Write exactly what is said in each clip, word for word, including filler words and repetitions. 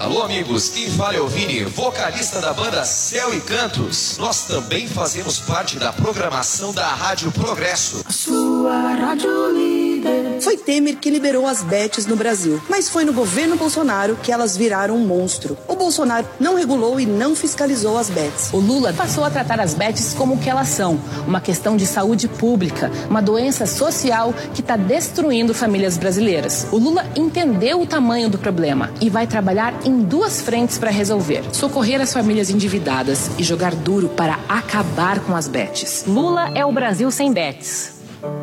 Alô, amigos, e fala eu, Vini, vocalista da banda Céu e Cantos. Nós também fazemos parte da programação da Rádio Progresso. A sua rádio líder. Foi Temer que liberou as bets no Brasil, mas foi no governo Bolsonaro que elas viraram um monstro. O Bolsonaro não regulou e não fiscalizou as bets. O Lula passou a tratar as bets como o que elas são, uma questão de saúde pública, uma doença social que está destruindo famílias brasileiras. O Lula entendeu o tamanho do problema e vai trabalhar em duas frentes para resolver: socorrer as famílias endividadas e jogar duro para acabar com as bets. Lula é o Brasil sem bets.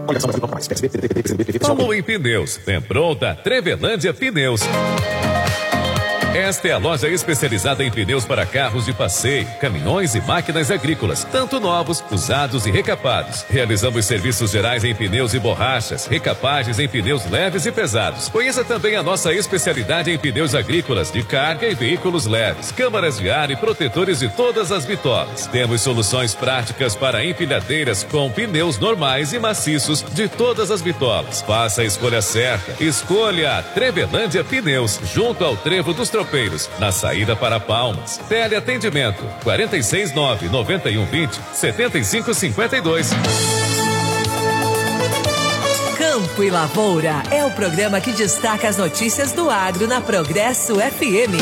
Falou em pneus. Tem pronta Trevelândia Pneus. Esta é a loja especializada em pneus para carros de passeio, caminhões e máquinas agrícolas, tanto novos, usados e recapados. Realizamos serviços gerais em pneus e borrachas, recapagens em pneus leves e pesados. Conheça também a nossa especialidade em pneus agrícolas, de carga e veículos leves, câmaras de ar e protetores de todas as bitolas. Temos soluções práticas para empilhadeiras com pneus normais e maciços de todas as bitolas. Faça a escolha certa. Escolha a Trevelândia Pneus, junto ao Trevo dos Tropeiros, na saída para Palmas. Teleatendimento quarenta e seis, nove, noventa e um, vinte, setenta e cinco, cinquenta e dois. Campo e Lavoura é o programa que destaca as notícias do agro na Progresso F M.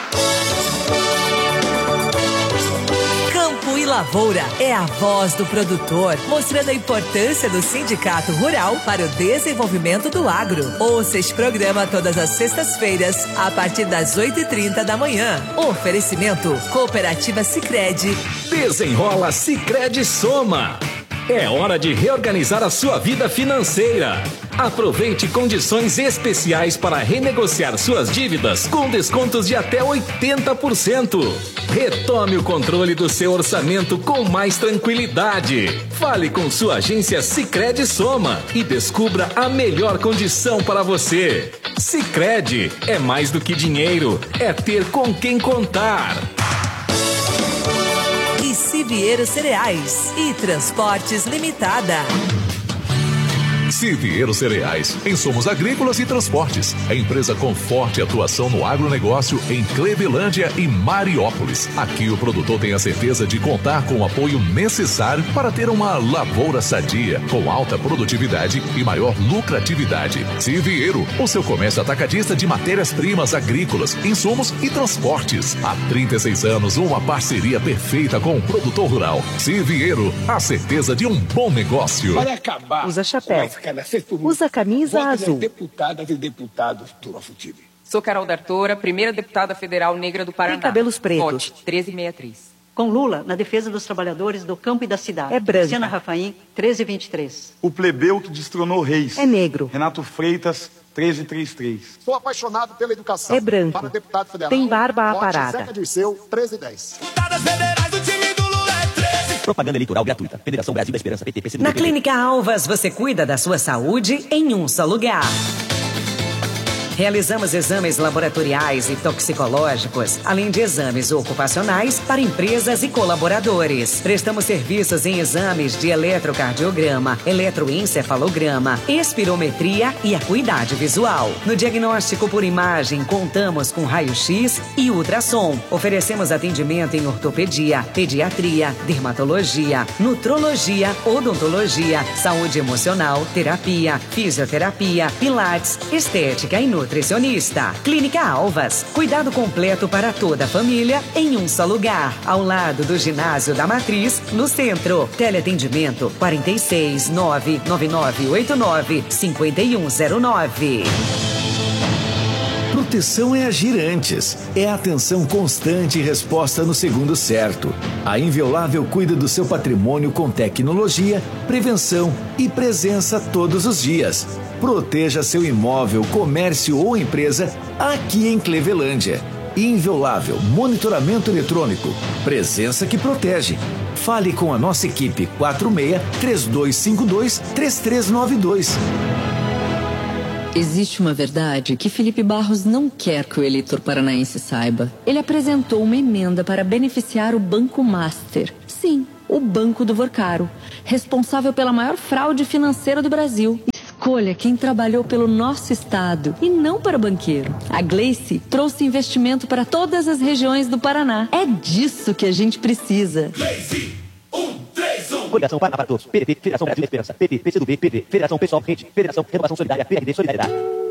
Campo e Lavoura é a voz do produtor, mostrando a importância do Sindicato Rural para o desenvolvimento do agro. Ouça este programa todas as sextas-feiras, a partir das oito e trinta da manhã. Oferecimento: Cooperativa Sicredi. Desenrola Sicredi Soma. É hora de reorganizar a sua vida financeira. Aproveite condições especiais para renegociar suas dívidas com descontos de até oitenta por cento. Retome o controle do seu orçamento com mais tranquilidade. Fale com sua agência Sicredi Soma e descubra a melhor condição para você. Sicredi é mais do que dinheiro, é ter com quem contar. Siviero Cereais e Transportes Limitada. Siviero Cereais, insumos agrícolas e transportes. A empresa com forte atuação no agronegócio em Clevelândia e Mariópolis. Aqui o produtor tem a certeza de contar com o apoio necessário para ter uma lavoura sadia, com alta produtividade e maior lucratividade. Siviero, o seu comércio atacadista de matérias-primas agrícolas, insumos e transportes. Há trinta e seis anos, uma parceria perfeita com o produtor rural. Siviero, a certeza de um bom negócio. Vai acabar. Usa chapéu. Usa camisa azul. Deputadas e deputados do Afutibe. Sou Carol D'Artora, primeira deputada federal negra do Paraná. Tem cabelos pretos. Vote treze sessenta e três. Com Lula, na defesa dos trabalhadores do campo e da cidade. É branca. Luciana Rafaim, treze vinte e três. O plebeu que destronou reis. É negro. Renato Freitas, treze trinta e três. Sou apaixonado pela educação. É branco. Para deputado federal. Tem barba vote aparada. Zeca Dirceu, treze dez. Deputadas federais do time do Lula é treze. Propaganda eleitoral gratuita. Federação Brasil da Esperança, P T, P C D. Na Clínica Alvas, você cuida da sua saúde em um só lugar. Realizamos exames laboratoriais e toxicológicos, além de exames ocupacionais para empresas e colaboradores. Prestamos serviços em exames de eletrocardiograma, eletroencefalograma, espirometria e acuidade visual. No diagnóstico por imagem, contamos com raio-x e ultrassom. Oferecemos atendimento em ortopedia, pediatria, dermatologia, nutrologia, odontologia, saúde emocional, terapia, fisioterapia, pilates, estética e nutrição. Nutricionista. Clínica Alvas. Cuidado completo para toda a família em um só lugar. Ao lado do Ginásio da Matriz, no centro. Teleatendimento quarenta e seis, nove nove nove oito nove, cinco um zero nove. Proteção é agir antes. É atenção constante e resposta no segundo certo. A Inviolável cuida do seu patrimônio com tecnologia, prevenção e presença todos os dias. Proteja seu imóvel, comércio ou empresa aqui em Clevelândia. Inviolável, monitoramento eletrônico, presença que protege. Fale com a nossa equipe quatro seis, três dois cinco dois, três três nove dois. Existe uma verdade que Felipe Barros não quer que o eleitor paranaense saiba. Ele apresentou uma emenda para beneficiar o Banco Master. Sim, o Banco do Vorcaro, responsável pela maior fraude financeira do Brasil. Escolha quem trabalhou pelo nosso estado e não para banqueiro. A Gleice trouxe investimento para todas as regiões do Paraná. É disso que a gente precisa. Gleice, um, três, um. Coligação Paraná para Todos. P D T, Federação Brasil da Esperança. P T, P C do B, P V, Federação Pessoal Rede, Federação Renovação Solidária, P R D Solidariedade.